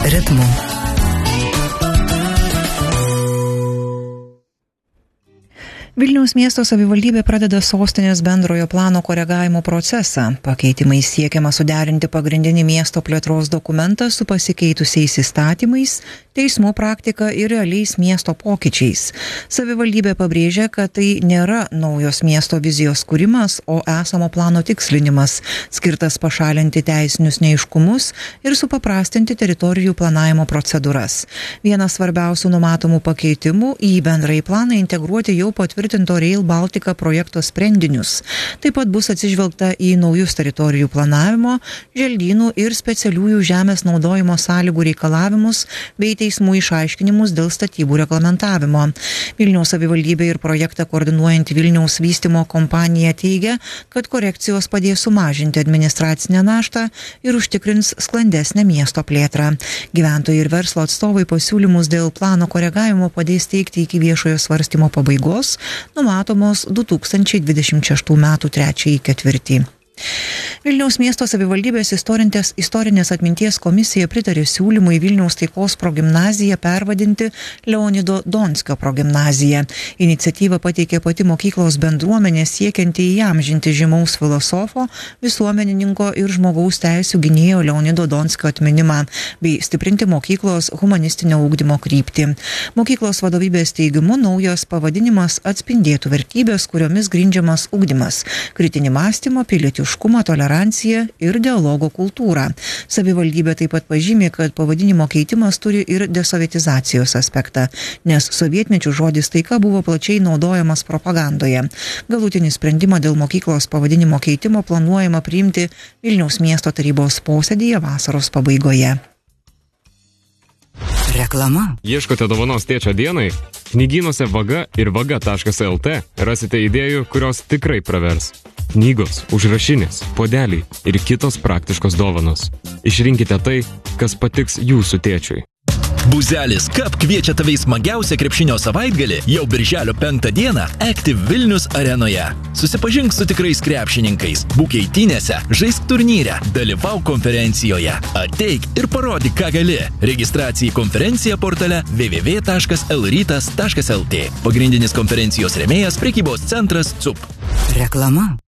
ritmu. Vilniaus miesto savivaldybė pradeda sostinės bendrojo plano koregavimo procesą. Pakeitimais siekiama suderinti pagrindinį miesto plėtros dokumentą su pasikeitusiais įstatymais, teismų praktika ir realiais miesto pokyčiais. Savivaldybė pabrėžia, kad tai nėra naujos miesto vizijos kūrimas, o esamo plano tikslinimas, skirtas pašalinti teisinius neaiškumus ir supaprastinti teritorijų planavimo procedūras. Vienas svarbiausių numatomų pakeitimų į bendrąjį planą integruoti jau patvirtinto Rail Baltica projekto sprendinius. Taip pat bus atsižvelgta į naujus teritorijų planavimo, želdynų ir specialiųjų žemės naudojimo sąlygų reikalavimus bei teismų išaiškinimus dėl statybų reglamentavimo. Vilniaus savivaldybė ir projektą koordinuojanti Vilniaus vystymo kompanija teigia, kad korekcijos padės sumažinti administracinę naštą ir užtikrins sklandesnę miesto plėtrą. Gyventojai ir verslo atstovai pasiūlymus dėl plano koregavimo padės teikti iki viešojo svarstymo pabaigos, numatomos 2026 metų 3. ketvirtį. Vilniaus miesto savivaldybės istorinės atminties komisija pritarė siūlymui Vilniaus taikos progimnaziją pervadinti Leonido Donskio progimnaziją. Iniciatyvą pateikė pati mokyklos bendruomenė siekianti įamžinti žymaus filosofo, visuomenininko ir žmogaus teisių gynėjo Leonido Donskio atminimą bei stiprinti mokyklos humanistinio ugdymo kryptį. Mokyklos vadovybės teigimu naujas pavadinimas atspindėtų vertybės, kuriomis grindžiamas ugdymas, kritinį mąstymą, pilietiškumą, toleranciją ir dialogo kultūrą. Savivaldybė taip pat pažymė, kad pavadinimo keitimas turi ir desovietizacijos aspektą, nes sovietmečių žodis taika buvo plačiai naudojamas propagandoje. Galutinį sprendimą dėl mokyklos pavadinimo keitimo planuojama priimti Vilniaus miesto tarybos posėdyje vasaros pabaigoje. Reklama. Ieškote dovanos tėčio dienai? Knygynuose Vaga ir vaga.lt rasite idėjų, kurios tikrai pravers. Knygos, užrašinės, podeliai ir kitos praktiškos dovanos. Išrinkite tai, kas patiks jūsų tėčiui. Buzelis Cup kviečia tave į smagiausią krepšinio savaitgalį jau birželio 5 dieną Active Vilnius arenoje. Susipažink su tikrais krepšininkais, būk eitynėse, žaisk turnyre, dalyvauk konferencijoje. Ateik ir parodyk, ką gali. Registracija į konferenciją portale www.lrytas.lt. Pagrindinis konferencijos rėmėjas prekybos centras CUP. Reklama.